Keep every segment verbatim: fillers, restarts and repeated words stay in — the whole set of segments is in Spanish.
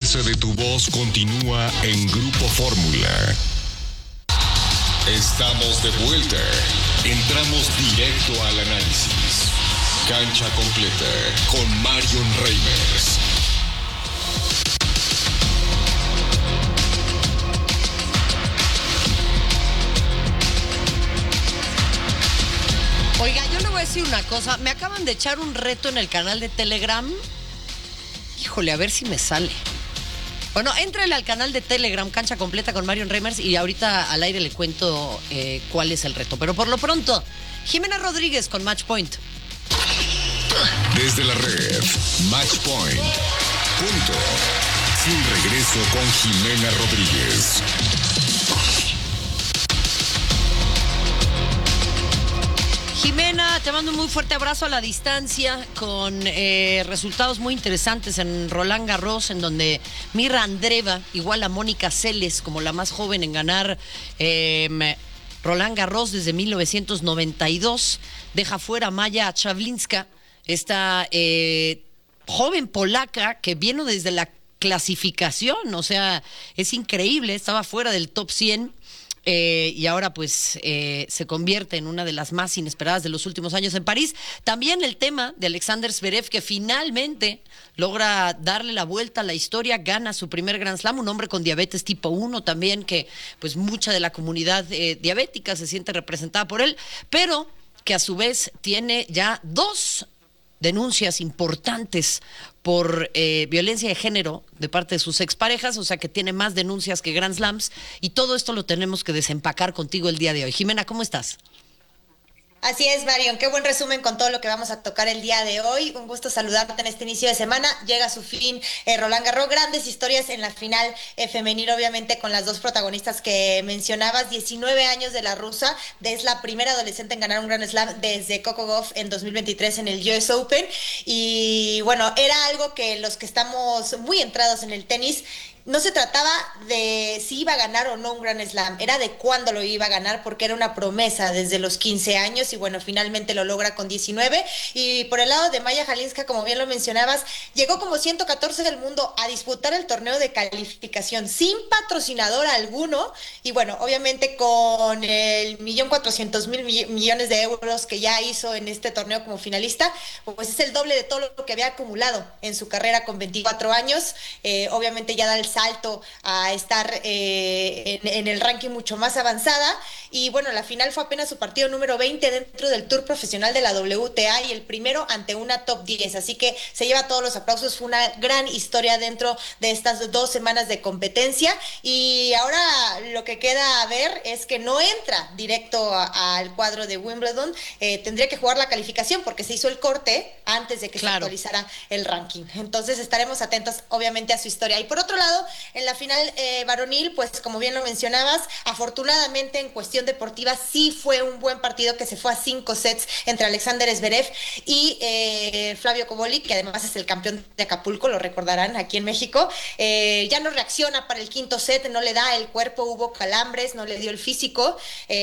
fuerza de tu voz continúa en Grupo Fórmula. Estamos de vuelta. Entramos directo al análisis. Cancha completa con Marion Reimers. Oiga, yo le voy a decir una cosa. Me acaban de echar un reto en el canal de Telegram. Híjole, a ver si me sale. Bueno, éntrale al canal de Telegram, Cancha Completa con Marion Reimers, y ahorita al aire le cuento eh, cuál es el reto. Pero por lo pronto, Jimena Rodríguez con Match Point. Desde la red, Match Point. Punto. Sin regreso con Jimena Rodríguez. Jimena, te mando un muy fuerte abrazo a la distancia con eh, resultados muy interesantes en Roland Garros, en donde Mirra Andreeva, igual a Mónica Seles, como la más joven en ganar eh, Roland Garros desde mil novecientos noventa y dos, deja fuera a Maya Chavlinska, esta eh, joven polaca que vino desde la clasificación, o sea, es increíble, estaba fuera del top cien. Eh, y ahora pues eh, se convierte en una de las más inesperadas de los últimos años en París. También el tema de Alexander Zverev, que finalmente logra darle la vuelta a la historia, gana su primer Grand Slam, un hombre con diabetes tipo uno también, que pues mucha de la comunidad eh, diabética se siente representada por él, pero que a su vez tiene ya dos denuncias importantes por eh, violencia de género de parte de sus exparejas, o sea que tiene más denuncias que Grand Slams, y todo esto lo tenemos que desempacar contigo el día de hoy. Jimena, ¿cómo estás? Así es, Marion, qué buen resumen con todo lo que vamos a tocar el día de hoy. Un gusto saludarte en este inicio de semana. Llega a su fin eh, Roland Garros, grandes historias en la final eh, femenil, obviamente con las dos protagonistas que mencionabas. diecinueve años de la rusa, es la primera adolescente en ganar un Grand Slam desde Coco Gauff en dos mil veintitrés en el U S Open. Y bueno, era algo que los que estamos muy entrados en el tenis, no se trataba de si iba a ganar o no un Grand Slam, era de cuándo lo iba a ganar, porque era una promesa desde los quince años, y bueno, finalmente lo logra con diecinueve. Y por el lado de Maya Chavlinska, como bien lo mencionabas, llegó como ciento catorce del mundo a disputar el torneo de calificación sin patrocinador alguno, y bueno, obviamente con el millón cuatrocientos mil millones de euros que ya hizo en este torneo como finalista, pues es el doble de todo lo que había acumulado en su carrera con veinticuatro años. Eh, obviamente ya da el salto a estar eh, en, en el ranking mucho más avanzada, y bueno, la final fue apenas su partido número veinte dentro del Tour Profesional de la W T A, y el primero ante una top diez, así que se lleva todos los aplausos. Fue una gran historia dentro de estas dos semanas de competencia, y ahora lo que queda a ver es que no entra directo a, al cuadro de Wimbledon, eh, tendría que jugar la calificación porque se hizo el corte antes de que claro. se actualizara el ranking, entonces estaremos atentos obviamente a su historia. Y por otro lado, en la final eh, varonil, pues como bien lo mencionabas, afortunadamente en cuestión deportiva sí fue un buen partido que se fue a cinco sets entre Alexander Zverev y eh, Flavio Cobolli, que además es el campeón de Acapulco, lo recordarán, aquí en México. Eh, ya no reacciona para el quinto set, no le da el cuerpo, hubo calambres, no le dio el físico,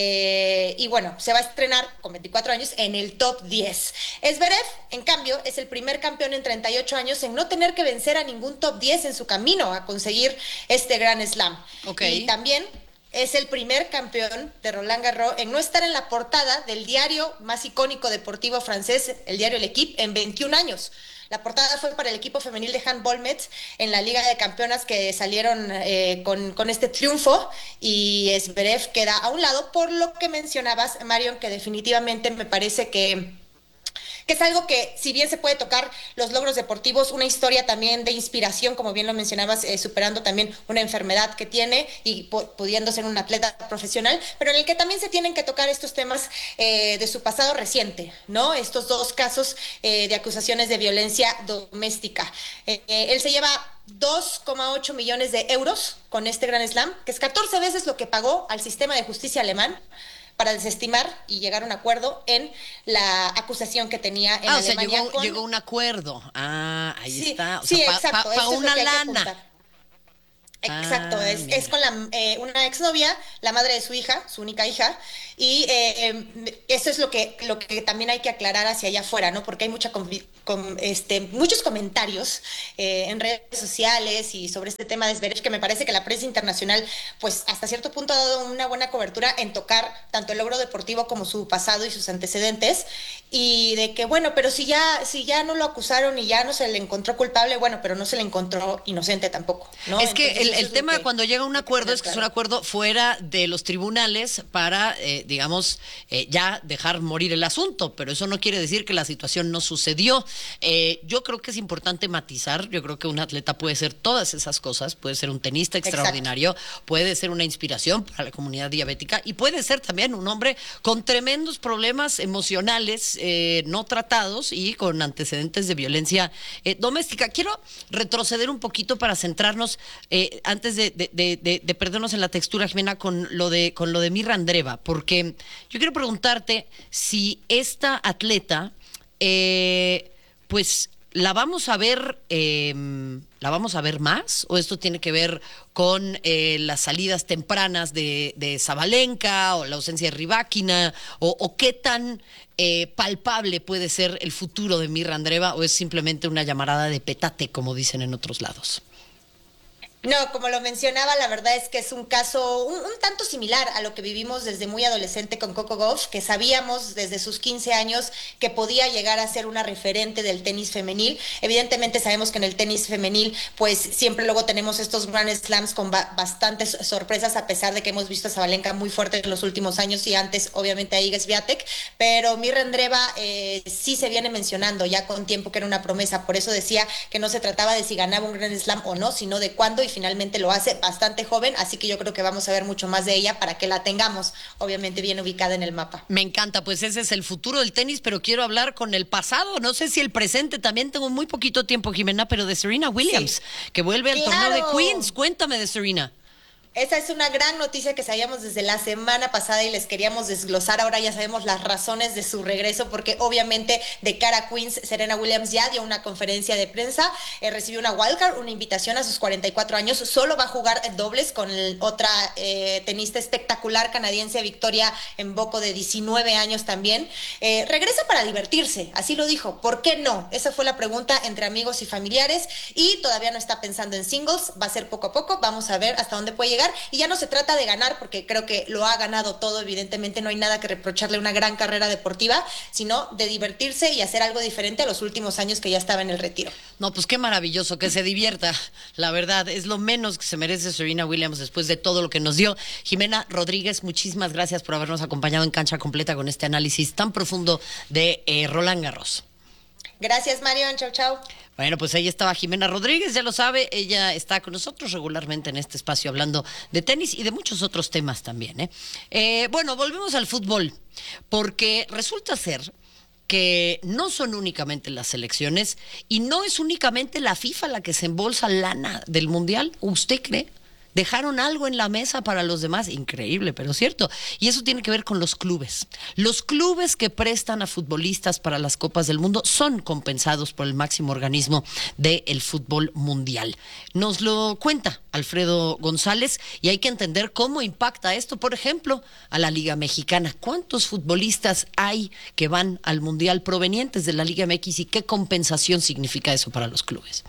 eh, y bueno, se va a estrenar con veinticuatro años en el top diez. Zverev, en cambio, es el primer campeón en treinta y ocho años en no tener que vencer a ningún top diez en su camino a conseguir este Grand Slam. Okay. Y también es el primer campeón de Roland Garros en no estar en la portada del diario más icónico deportivo francés, el diario L'Équipe, en veintiún años. La portada fue para el equipo femenil de handball Metz en la Liga de Campeonas, que salieron eh, con, con este triunfo, y Zverev queda a un lado, por lo que mencionabas, Marion, que definitivamente me parece que que es algo que, si bien se puede tocar los logros deportivos, una historia también de inspiración, como bien lo mencionabas, eh, superando también una enfermedad que tiene y po- pudiendo ser un atleta profesional, pero en el que también se tienen que tocar estos temas eh, de su pasado reciente, ¿no? Estos dos casos eh, de acusaciones de violencia doméstica. Eh, eh, él se lleva dos coma ocho millones de euros con este Grand Slam, que es catorce veces lo que pagó al sistema de justicia alemán para desestimar y llegar a un acuerdo en la acusación que tenía en ah, Alemania. O sea, llegó, con... llegó un acuerdo. Ah, ahí sí, está. O sí, sea, exacto. Pa, pa, pa una es lana. Exacto, Ah, es, mira. es con la, eh, una exnovia, la madre de su hija, su única hija, y eh, eh, eso es lo que, lo que también hay que aclarar hacia allá afuera, ¿no? Porque hay mucha convi- com- este, muchos comentarios eh, en redes sociales y sobre este tema de Zverev, que me parece que la prensa internacional, pues hasta cierto punto ha dado una buena cobertura en tocar tanto el logro deportivo como su pasado y sus antecedentes, y de que, bueno, pero si ya, si ya no lo acusaron y ya no se le encontró culpable, bueno, pero no se le encontró inocente tampoco, ¿no? Es que Entonces, el, eso el es lo tema que cuando llega a un hay que acuerdo tener es que es un claro. acuerdo fuera de los tribunales para, eh, digamos, eh, ya dejar morir el asunto, pero eso no quiere decir que la situación no sucedió. Eh, yo creo que es importante matizar, yo creo que un atleta puede ser todas esas cosas, puede ser un tenista extraordinario, Exacto. puede ser una inspiración para la comunidad diabética y puede ser también un hombre con tremendos problemas emocionales eh, no tratados y con antecedentes de violencia eh, doméstica. Quiero retroceder un poquito para centrarnos, eh, antes de, de, de, de, de perdernos en la textura, Jimena, con lo de, con lo de Mirra Andreeva, porque yo quiero preguntarte si esta atleta, eh, pues, ¿la vamos a ver, eh, la vamos a ver más? ¿O esto tiene que ver con eh, las salidas tempranas de, de Sabalenka o la ausencia de Rybakina? ¿O, o qué tan eh, palpable puede ser el futuro de Mirra Andreeva? ¿O es simplemente una llamarada de petate, como dicen en otros lados? No, como lo mencionaba, la verdad es que es un caso un, un tanto similar a lo que vivimos desde muy adolescente con Coco Gauff, que sabíamos desde sus quince años que podía llegar a ser una referente del tenis femenil. Evidentemente sabemos que en el tenis femenil pues siempre luego tenemos estos Grand Slams con ba- bastantes sorpresas, a pesar de que hemos visto a Sabalenka muy fuerte en los últimos años y antes obviamente a Iga Swiatek, pero Mirra Andreeva eh, sí se viene mencionando ya con tiempo que era una promesa, por eso decía que no se trataba de si ganaba un Grand Slam o no, sino de cuándo, y finalmente lo hace bastante joven, así que yo creo que vamos a ver mucho más de ella para que la tengamos obviamente bien ubicada en el mapa. Me encanta, pues ese es el futuro del tenis, pero quiero hablar con el pasado, no sé si el presente, también tengo muy poquito tiempo, Jimena, pero de Serena Williams, sí. que vuelve al ¡Claro! torneo de Queens. Cuéntame de Serena. Esa es una gran noticia que sabíamos desde la semana pasada y les queríamos desglosar. Ahora ya sabemos las razones de su regreso, porque obviamente de cara a Queens, Serena Williams ya dio una conferencia de prensa, eh, recibió una wildcard, una invitación a sus cuarenta y cuatro años. Solo va a jugar dobles con el, otra eh, tenista espectacular canadiense, Victoria Mboko, de diecinueve años también. Eh, regresa para divertirse, así lo dijo. ¿Por qué no? Esa fue la pregunta entre amigos y familiares, y todavía no está pensando en singles. Va a ser poco a poco, vamos a ver hasta dónde puede llegar. Y ya no se trata de ganar, porque creo que lo ha ganado todo, evidentemente no hay nada que reprocharle, una gran carrera deportiva, sino de divertirse y hacer algo diferente a los últimos años que ya estaba en el retiro. No, pues qué maravilloso, que se divierta, la verdad, es lo menos que se merece Serena Williams después de todo lo que nos dio. Jimena Rodríguez, muchísimas gracias por habernos acompañado en Cancha Completa con este análisis tan profundo de eh, Roland Garros. Gracias, Marion, chau, chau. Bueno, pues ahí estaba Jimena Rodríguez, ya lo sabe, ella está con nosotros regularmente en este espacio hablando de tenis y de muchos otros temas también, ¿eh? Eh, bueno, volvemos al fútbol, porque resulta ser que no son únicamente las selecciones y no es únicamente la FIFA la que se embolsa lana del Mundial. ¿Usted cree? Dejaron algo en la mesa para los demás, increíble, pero cierto. Y eso tiene que ver con los clubes. Los clubes que prestan a futbolistas para las Copas del Mundo son compensados por el máximo organismo del fútbol mundial. Nos lo cuenta Alfredo González y hay que entender cómo impacta esto, por ejemplo, a la Liga Mexicana. ¿Cuántos futbolistas hay que van al Mundial provenientes de la Liga M X y qué compensación significa eso para los clubes?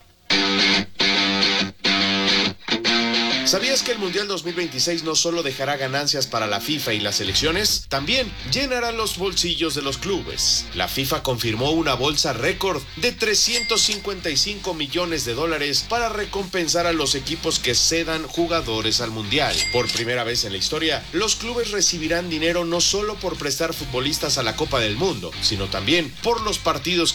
¿Sabías que el Mundial dos mil veintiséis no solo dejará ganancias para la FIFA y las selecciones? También llenará los bolsillos de los clubes. La FIFA confirmó una bolsa récord de trescientos cincuenta y cinco millones de dólares para recompensar a los equipos que cedan jugadores al Mundial. Por primera vez en la historia, los clubes recibirán dinero no solo por prestar futbolistas a la Copa del Mundo, sino también por los partidos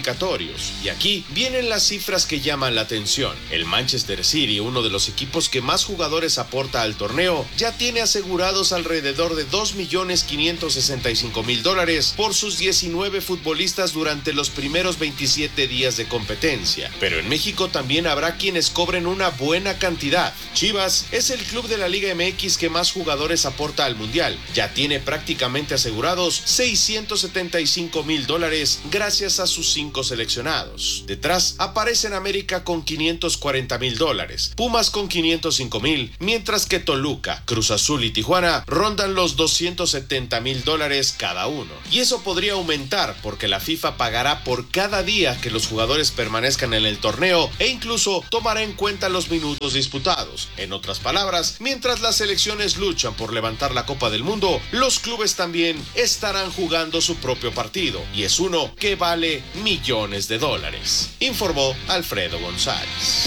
clasificatorios. Y aquí vienen las cifras que llaman la atención. El Manchester City, uno de los equipos que más más jugadores aporta al torneo, ya tiene asegurados alrededor de dos millones quinientos sesenta y cinco mil dólares por sus diecinueve futbolistas durante los primeros veintisiete días de competencia. Pero en México también habrá quienes cobren una buena cantidad. Chivas es el club de la Liga M X que más jugadores aporta al Mundial. Ya tiene prácticamente asegurados seiscientos setenta y cinco mil dólares gracias a sus cinco seleccionados. Detrás aparecen América con quinientos cuarenta mil dólares, Pumas con quinientos cinco mil, mientras que Toluca, Cruz Azul y Tijuana rondan los doscientos setenta mil dólares cada uno. Y eso podría aumentar porque la FIFA pagará por cada día que los jugadores permanezcan en el torneo e incluso tomará en cuenta los minutos disputados. En otras palabras, mientras las selecciones luchan por levantar la Copa del Mundo, los clubes también estarán jugando su propio partido, y es uno que vale millones de dólares, informó Alfredo González.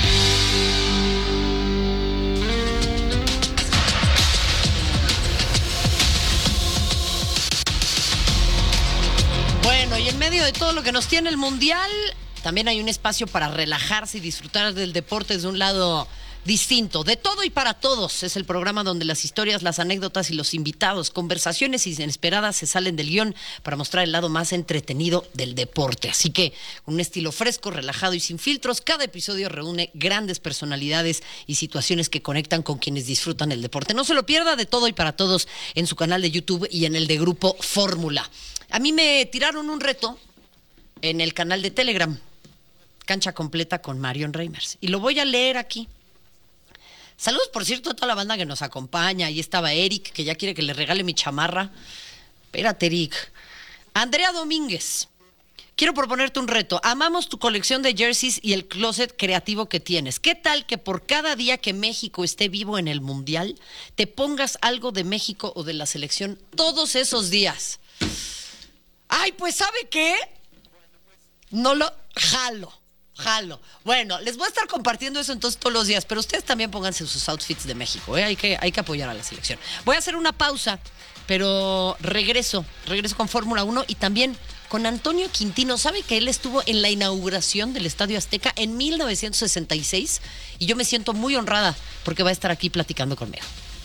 Bueno, y en medio de todo lo que nos tiene el Mundial, también hay un espacio para relajarse y disfrutar del deporte desde un lado distinto. De todo y para todos es el programa donde las historias, las anécdotas y los invitados, conversaciones inesperadas se salen del guión para mostrar el lado más entretenido del deporte. Así que, con un estilo fresco, relajado y sin filtros, cada episodio reúne grandes personalidades y situaciones que conectan con quienes disfrutan el deporte. No se lo pierda, De todo y para todos, en su canal de YouTube y en el de Grupo Fórmula. A mí me tiraron un reto en el canal de Telegram, Cancha Completa con Marion Reimers, y lo voy a leer aquí. Saludos, por cierto, a toda la banda que nos acompaña. Ahí estaba Eric, que ya quiere que le regale mi chamarra. Espérate, Eric. Andrea Domínguez, quiero proponerte un reto. Amamos tu colección de jerseys y el closet creativo que tienes. ¿Qué tal que por cada día que México esté vivo en el Mundial, te pongas algo de México o de la selección todos esos días? Ay, pues, ¿sabe qué? No lo jalo. Jalo. Bueno, les voy a estar compartiendo eso entonces todos los días, pero ustedes también pónganse sus outfits de México, ¿eh? Hay que, hay que apoyar a la selección. Voy a hacer una pausa, pero regreso, regreso con Fórmula uno y también con Antonio Quintino. ¿Sabe que él estuvo en la inauguración del Estadio Azteca en mil novecientos sesenta y seis? Y yo me siento muy honrada porque va a estar aquí platicando conmigo.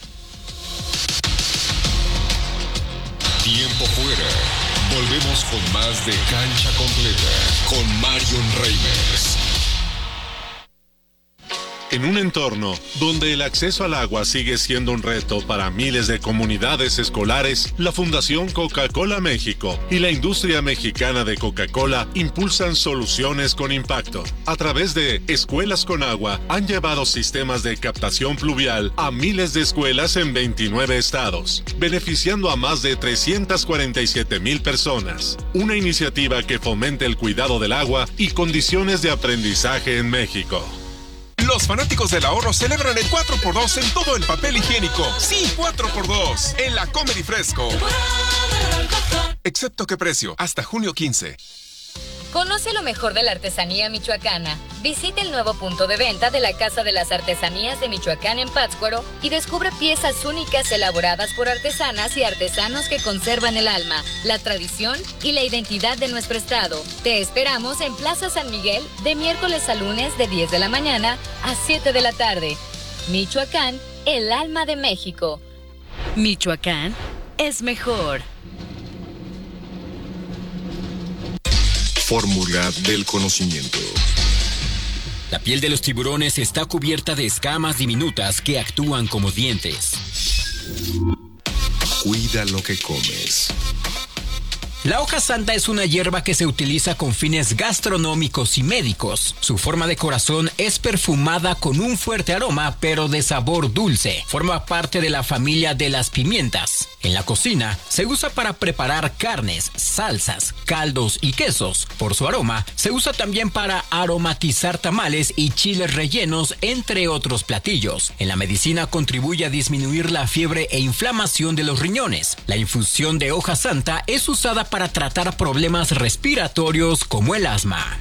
Tiempo fuera. Volvemos con más de Cancha Completa con Marion Reimers. En un entorno donde el acceso al agua sigue siendo un reto para miles de comunidades escolares, la Fundación Coca-Cola México y la industria mexicana de Coca-Cola impulsan soluciones con impacto. A través de Escuelas con Agua, han llevado sistemas de captación pluvial a miles de escuelas en veintinueve estados, beneficiando a más de trescientas cuarenta y siete mil personas. Una iniciativa que fomenta el cuidado del agua y condiciones de aprendizaje en México. Los fanáticos del ahorro celebran el cuatro por dos en todo el papel higiénico. Sí, cuatro por dos en la Comedy Fresco. Excepto qué precio, hasta junio quince. Conoce lo mejor de la artesanía michoacana. Visita el nuevo punto de venta de la Casa de las Artesanías de Michoacán en Pátzcuaro y descubre piezas únicas elaboradas por artesanas y artesanos que conservan el alma, la tradición y la identidad de nuestro estado. Te esperamos en Plaza San Miguel de miércoles a lunes de diez de la mañana a siete de la tarde. Michoacán, el alma de México. Michoacán es mejor. Fórmula del conocimiento. La piel de los tiburones está cubierta de escamas diminutas que actúan como dientes. Cuida lo que comes. La hoja santa es una hierba que se utiliza con fines gastronómicos y médicos. Su forma de corazón es perfumada con un fuerte aroma, pero de sabor dulce. Forma parte de la familia de las pimientas. En la cocina se usa para preparar carnes, salsas, caldos y quesos. Por su aroma, se usa también para aromatizar tamales y chiles rellenos, entre otros platillos. En la medicina contribuye a disminuir la fiebre e inflamación de los riñones. La infusión de hoja santa es usada para para tratar problemas respiratorios como el asma.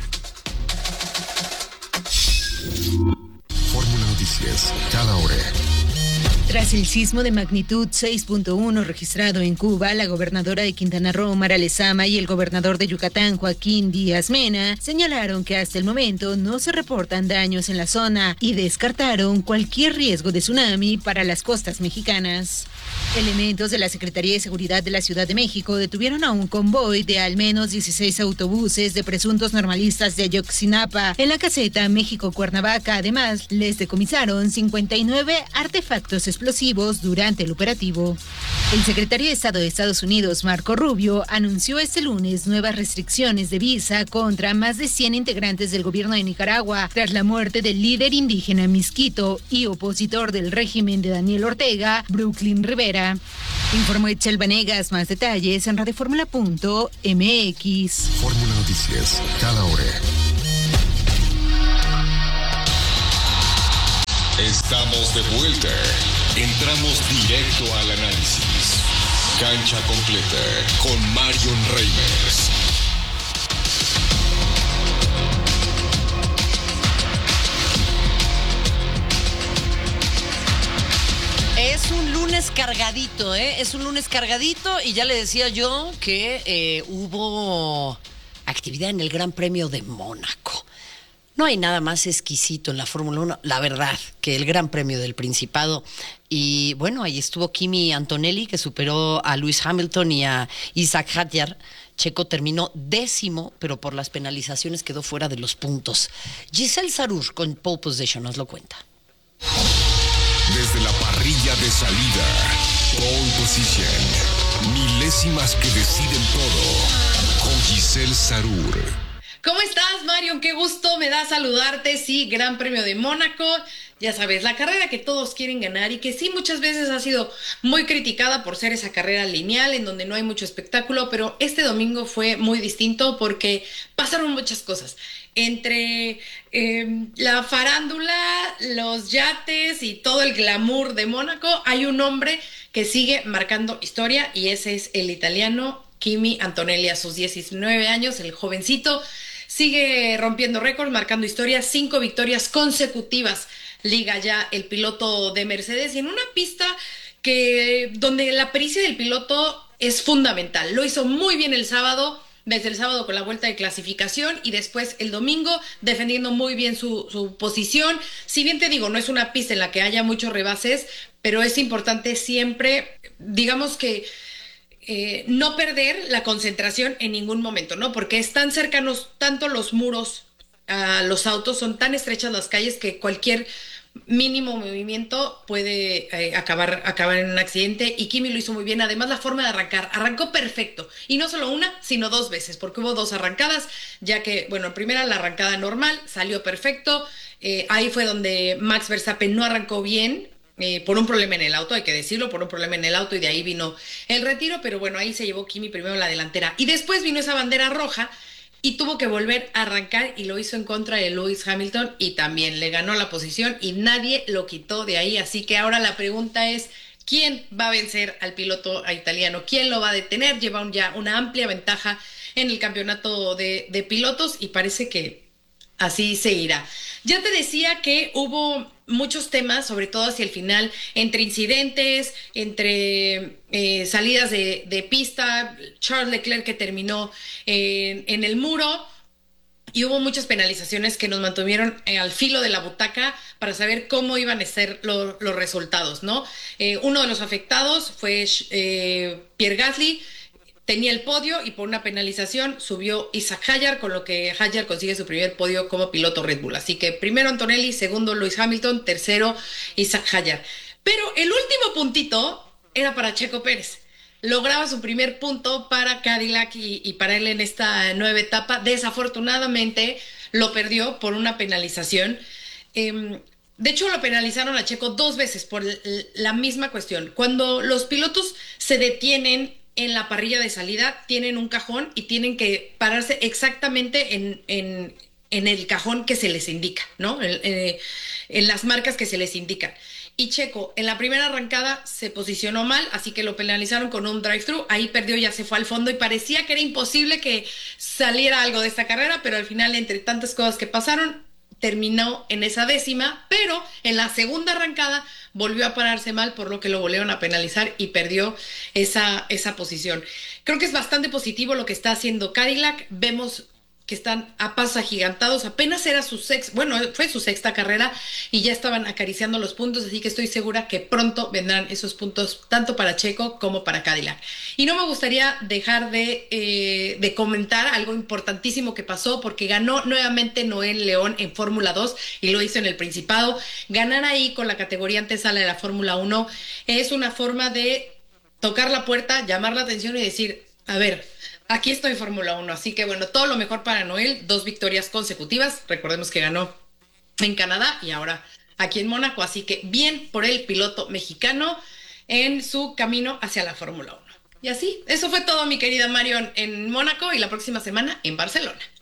Fórmula Noticias, cada hora. Tras el sismo de magnitud seis punto uno registrado en Cuba, la gobernadora de Quintana Roo, Mara Lezama, y el gobernador de Yucatán, Joaquín Díaz Mena, señalaron que hasta el momento no se reportan daños en la zona y descartaron cualquier riesgo de tsunami para las costas mexicanas. Elementos de la Secretaría de Seguridad de la Ciudad de México detuvieron a un convoy de al menos dieciséis autobuses de presuntos normalistas de Ayotzinapa en la caseta México-Cuernavaca. Además, les decomisaron cincuenta y nueve artefactos explosivos durante el operativo. El secretario de Estado de Estados Unidos, Marco Rubio, anunció este lunes nuevas restricciones de visa contra más de cien integrantes del gobierno de Nicaragua tras la muerte del líder indígena Misquito y opositor del régimen de Daniel Ortega, Brooklyn Rivera. Informó Etchel Vanegas. Más detalles en radioformula punto m x. Fórmula Noticias, cada hora. Estamos de vuelta. Entramos directo al análisis. Cancha completa con Marion Reimers. Es un lunes cargadito, ¿eh? Es un lunes cargadito y ya le decía yo que eh, hubo actividad en el Gran Premio de Mónaco. No hay nada más exquisito en la Fórmula uno, la verdad, que el Gran Premio del Principado. Y bueno, ahí estuvo Kimi Antonelli, que superó a Lewis Hamilton y a Isaac Hadjar. Checo terminó décimo, pero por las penalizaciones quedó fuera de los puntos. Giselle Sarur con pole position nos lo cuenta. Desde la parrilla de salida, pole position, milésimas que deciden todo, con Giselle Sarur. ¿Cómo estás, Marion? Qué gusto me da saludarte. Sí, Gran Premio de Mónaco. Ya sabes, la carrera que todos quieren ganar y que sí muchas veces ha sido muy criticada por ser esa carrera lineal en donde no hay mucho espectáculo, pero este domingo fue muy distinto porque pasaron muchas cosas. Entre eh, la farándula, los yates y todo el glamour de Mónaco, hay un hombre que sigue marcando historia y ese es el italiano Kimi Antonelli. A sus diecinueve años, el jovencito sigue rompiendo récords, marcando historias, cinco victorias consecutivas liga ya el piloto de Mercedes y en una pista que donde la pericia del piloto es fundamental. Lo hizo muy bien el sábado, desde el sábado con la vuelta de clasificación y después el domingo defendiendo muy bien su, su posición. Si bien te digo, no es una pista en la que haya muchos rebases, pero es importante siempre, digamos que Eh, no perder la concentración en ningún momento, ¿no? Porque están cercanos tanto los muros a los autos, son tan estrechas las calles que cualquier mínimo movimiento puede eh, acabar, acabar en un accidente y Kimi lo hizo muy bien. Además, la forma de arrancar, arrancó perfecto y no solo una, sino dos veces, porque hubo dos arrancadas, ya que, bueno, en primera la arrancada normal salió perfecto, eh, ahí fue donde Max Verstappen no arrancó bien, Eh, por un problema en el auto, hay que decirlo, por un problema en el auto y de ahí vino el retiro, pero bueno, ahí se llevó Kimi primero la delantera y después vino esa bandera roja y tuvo que volver a arrancar y lo hizo en contra de Lewis Hamilton y también le ganó la posición y nadie lo quitó de ahí, así que ahora la pregunta es ¿quién va a vencer al piloto italiano? ¿Quién lo va a detener? Lleva un, ya una amplia ventaja en el campeonato de, de pilotos y parece que así se irá. Ya te decía que hubo muchos temas, sobre todo hacia el final, entre incidentes, entre eh, salidas de, de pista, Charles Leclerc que terminó eh, en el muro, y hubo muchas penalizaciones que nos mantuvieron eh, al filo de la butaca para saber cómo iban a ser lo, los resultados, ¿no? Eh, uno de los afectados fue eh, Pierre Gasly. Tenía el podio y por una penalización subió Isaac Hadjar, con lo que Hadjar consigue su primer podio como piloto Red Bull. Así que primero Antonelli, segundo Lewis Hamilton, tercero Isaac Hadjar. Pero el último puntito era para Checo Pérez. Lograba su primer punto para Cadillac y, y para él en esta nueva etapa. Desafortunadamente lo perdió por una penalización. Eh, De hecho, lo penalizaron a Checo dos veces por la misma cuestión. Cuando los pilotos se detienen en la parrilla de salida, tienen un cajón y tienen que pararse exactamente en, en, en el cajón que se les indica, ¿no? En, en, en las marcas que se les indican. Y Checo, en la primera arrancada se posicionó mal, así que lo penalizaron con un drive-thru. Ahí perdió, ya se fue al fondo y parecía que era imposible que saliera algo de esta carrera, pero al final, entre tantas cosas que pasaron, terminó en esa décima, pero en la segunda arrancada volvió a pararse mal, por lo que lo volvieron a penalizar y perdió esa, esa posición. Creo que es bastante positivo lo que está haciendo Cadillac. Vemos que están a pasos agigantados, apenas era su sexta, bueno, fue su sexta carrera y ya estaban acariciando los puntos, así que estoy segura que pronto vendrán esos puntos tanto para Checo como para Cadillac. Y no me gustaría dejar de, eh, de comentar algo importantísimo que pasó, porque ganó nuevamente Noel León en Fórmula dos y lo hizo en el Principado. Ganar ahí con la categoría antesala de la Fórmula uno es una forma de tocar la puerta, llamar la atención y decir, a ver, aquí estoy en Fórmula uno, así que bueno, todo lo mejor para Noel, dos victorias consecutivas, recordemos que ganó en Canadá y ahora aquí en Mónaco, así que bien por el piloto mexicano en su camino hacia la Fórmula uno. Y así, eso fue todo, mi querida Marion, en Mónaco y la próxima semana en Barcelona.